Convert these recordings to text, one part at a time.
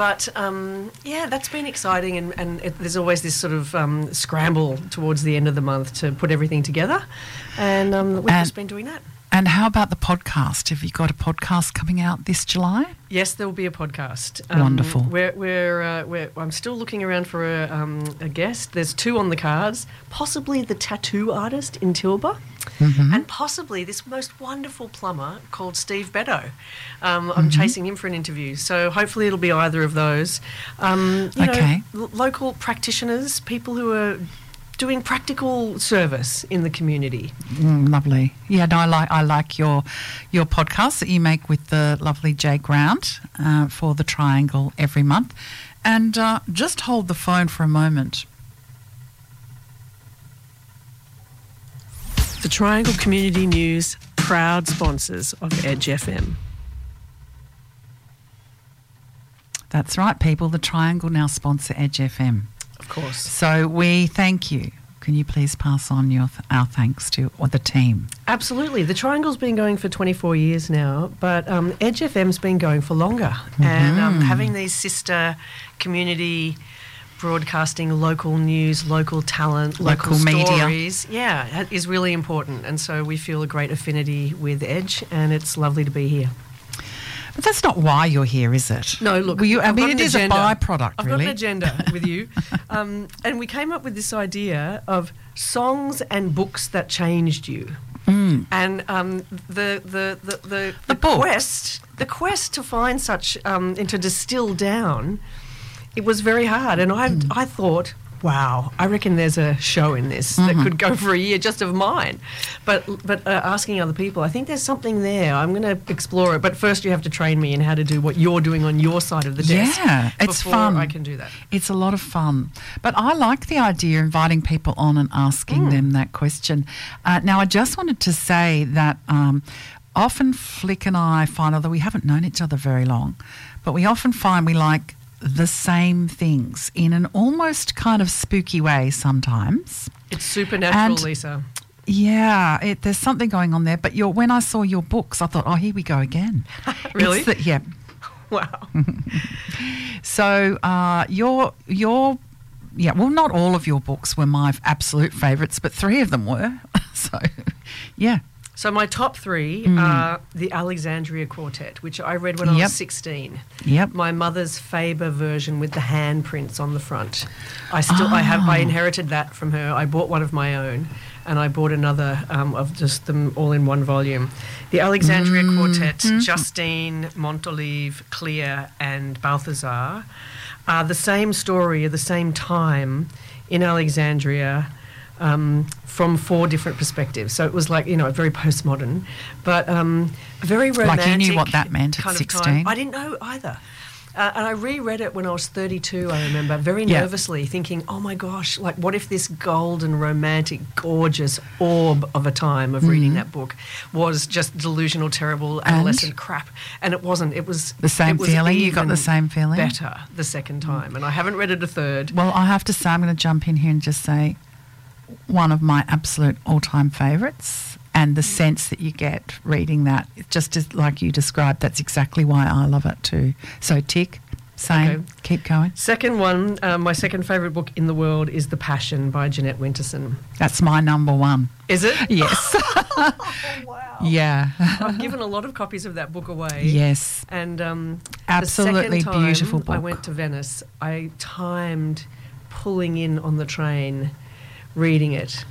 But, that's been exciting and there's always this sort of scramble towards the end of the month to put everything together and we've just been doing that. And how about the podcast? Have you got a podcast coming out this July? Yes, there will be a podcast. Wonderful. I'm still looking around for a guest. There's 2 on the cards, possibly the tattoo artist in Tilba, and possibly this most wonderful plumber called Steve Beddoe. I'm chasing him for an interview, so hopefully it'll be either of those. Local practitioners, people who are doing practical service in the community. Lovely. Yeah, no, I like your podcast that you make with the lovely Jay Grant for the Triangle every month. And just hold the phone for a moment. The Triangle Community News, proud sponsors of Edge FM. That's right, people. The Triangle now sponsor Edge FM. Of course. So we thank you. Can you please pass on our thanks to the team? Absolutely. The Triangle's been going for 24 years now, but Edge FM's been going for longer. And having these sister community broadcasting, local news, local talent, local stories, media, is really important. And so we feel a great affinity with Edge, and it's lovely to be here. But that's not why you're here, is it? No, look, it is a byproduct, I've really. got an agenda with you. And we came up with this idea of songs and books that changed you. And the quest to find such and to distill down, it was very hard. And I thought, wow, I reckon there's a show in this that could go for a year just of mine. But asking other people, I think there's something there. I'm going to explore it. But first you have to train me in how to do what you're doing on your side of the desk. Yeah, it's fun. I can do that. It's a lot of fun. But I like the idea of inviting people on and asking them that question. Now, I just wanted to say that often Flick and I find, although we haven't known each other very long, but we often find we like the same things in an almost kind of spooky way sometimes. It's supernatural, Lisa. Yeah, there's something going on there. But when I saw your books, I thought, oh, here we go again. Really? Yeah. Wow. So not all of your books were my absolute favourites, but 3 of them were. So, yeah. So my top 3 are the Alexandria Quartet, which I read when I was 16. Yep. My mother's Faber version with the handprints on the front. I inherited that from her. I bought one of my own, and I bought another of just them all in one volume. The Alexandria Quartet, Justine, Montolive, Clear, and Balthazar are the same story at the same time in Alexandria. From 4 different perspectives. So it was like, very postmodern, but very romantic. Like you knew what that meant at 16? I didn't know either. And I reread it when I was 32, I remember, very nervously thinking, oh my gosh, like what if this golden, romantic, gorgeous orb of a time of reading that book was just delusional, terrible, adolescent crap. And it wasn't. It was the same feeling? You got the same feeling? Better the second time. And I haven't read it a third. Well, I have to say, I'm going to jump in here and just say, one of my absolute all-time favourites, and the sense that you get reading that, just as like you described, that's exactly why I love it too. So tick, same, okay. Keep going. Second one, my second favourite book in the world is The Passion by Jeanette Winterson. That's my number 1. Is it? Yes. Oh, wow. Yeah. I've given a lot of copies of that book away. Yes. And absolutely the second time beautiful book. I went to Venice, I timed pulling in on the train reading it.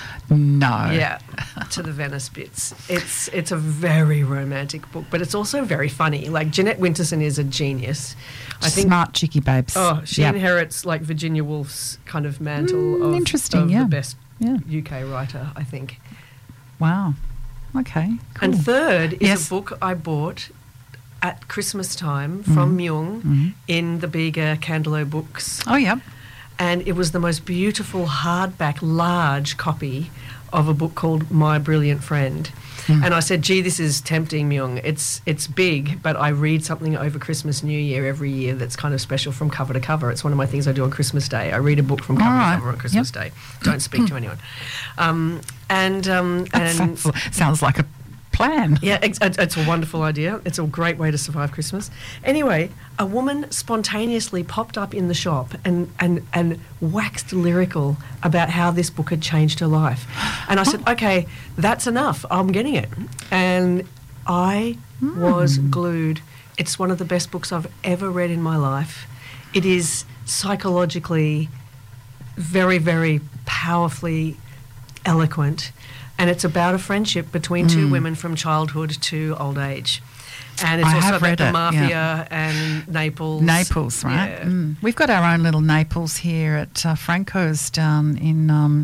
No. Yeah, to the Venice bits. It's a very romantic book, but it's also very funny. Like, Jeanette Winterson is a genius. I think smart cheeky babes. Oh, she inherits like Virginia Woolf's kind of mantle of the best UK writer, I think. Wow. Okay, cool. And third is a book I bought at Christmas time from Myung in the Bega Candelo Books. Oh, yeah. And it was the most beautiful hardback, large copy of a book called My Brilliant Friend. And I said, gee, this is tempting, Myung. It's big, but I read something over Christmas, New Year every year that's kind of special from cover to cover. It's one of my things I do on Christmas Day. I read a book from cover to cover on Christmas Day. Don't speak to anyone. Sounds like a plan. Yeah, it's a wonderful idea. It's a great way to survive Christmas. Anyway, a woman spontaneously popped up in the shop and waxed lyrical about how this book had changed her life. And I said, okay, that's enough. I'm getting it. And I was glued. It's one of the best books I've ever read in my life. It is psychologically very, very powerfully eloquent. And it's about a friendship between two women from childhood to old age. And it's also about the mafia and Naples. Naples, right? Yeah. We've got our own little Naples here at Franco's down in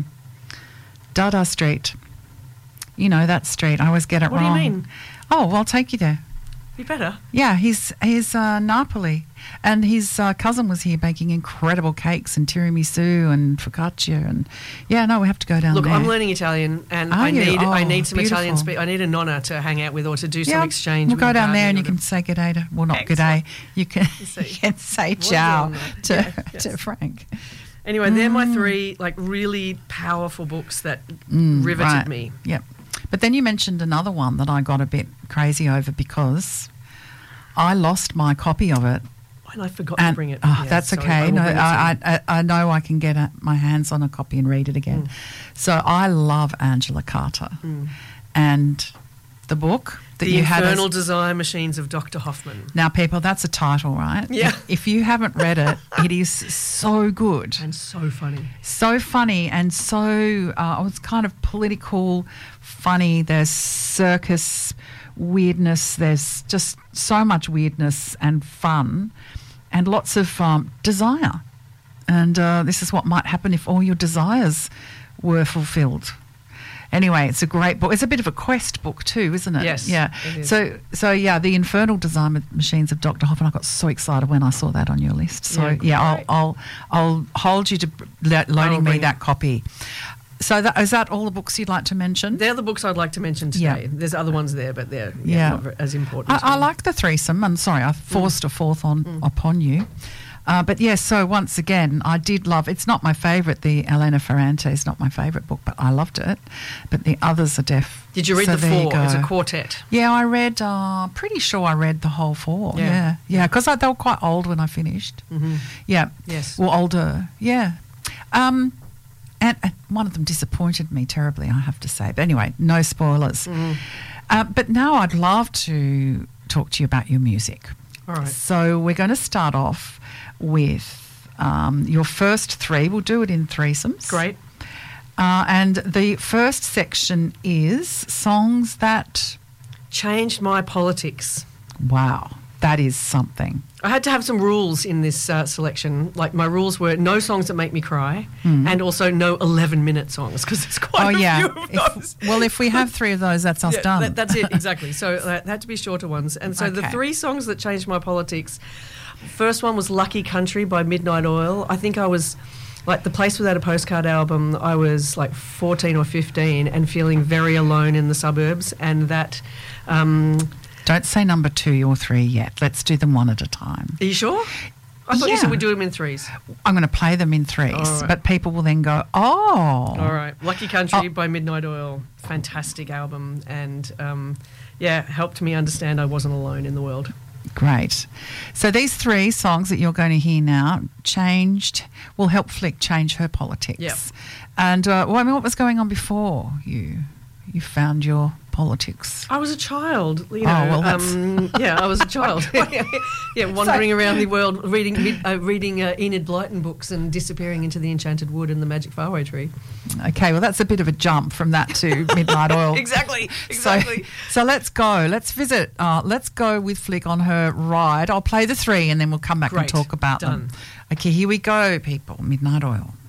Dada Street. You know that street. I always get it wrong. What do you mean? Oh, well, I'll take you there. You better. Yeah, he's Napoli, and his cousin was here baking incredible cakes and tiramisu and focaccia, and we have to go down there. Look, I'm learning Italian, and I need some beautiful. Italian. I need a nonna to hang out with or to do some exchange. We'll with go down there, and you can say g'day to. Well, not g'day. You can say ciao to Frank. Anyway, they're my three really powerful books that riveted me. Yep. But then you mentioned another one that I got a bit crazy over because I lost my copy of it. And I forgot to bring it. Oh, yeah, that's okay. No, I know I can get my hands on a copy and read it again. So I love Angela Carter. And the book that The you had... The Infernal Design Machines of Dr. Hoffman. Now, people, that's a title, right? Yeah. If you haven't read it, it is so good. And so funny. So funny and so... it's kind of political, funny. There's circus weirdness. There's just so much weirdness and fun and lots of desire. And this is what might happen if all your desires were fulfilled. Anyway, it's a great book. It's a bit of a quest book too, isn't it? Yes. Yeah. It is. So The Infernal Design Machines of Dr. Hoffman. I got so excited when I saw that on your list. So I'll hold you to loaning me that copy. So is that all the books you'd like to mention? They're the books I'd like to mention today. Yeah. There's other ones there, but they're not as important. I like the threesome. I'm sorry, I forced a fourth upon you. But yes, so once again, I did love, it's not my favourite, the Elena Ferrante is not my favourite book, but I loved it. But the others are deaf. Did you read the four? It's a quartet. Yeah, I read, pretty sure I read the whole four. Yeah, because they were quite old when I finished. Mm-hmm. Yeah. Yes. Well, older, yeah. And one of them disappointed me terribly, I have to say. But anyway, no spoilers. But now I'd love to talk to you about your music. All right. So we're going to start off with your first three. We'll do it in threesomes. Great. And the first section is songs that... changed my politics. Wow, that is something. I had to have some rules in this selection. Like my rules were no songs that make me cry and also no 11-minute songs because there's quite a few of those. Well, if we have three of those, that's us done. That's it, exactly. So they had to be shorter ones. And so the three songs that changed my politics, first one was Lucky Country by Midnight Oil. I think I was... like The Place Without a Postcard album, I was like 14 or 15 and feeling very alone in the suburbs, and that... Don't say number 2 or 3 yet. Let's do them one at a time. Are you sure? I thought you said we'd do them in threes. I'm going to play them in threes, right. but people will then go, oh. All right. Lucky Country by Midnight Oil. Fantastic album, and helped me understand I wasn't alone in the world. Great. So these three songs that you're going to hear now will help Flick change her politics. Yep. And what was going on before you found your politics? I was a child, you know. I was a child. Wandering around the world, reading Enid Blyton books and disappearing into the Enchanted Wood and the Magic Faraway Tree. Okay, well, that's a bit of a jump from that to Midnight Oil. Exactly. So let's go. Let's visit. Let's go with Flick on her ride. I'll play the three and then we'll come back and talk about them. Okay, here we go, people. Midnight Oil.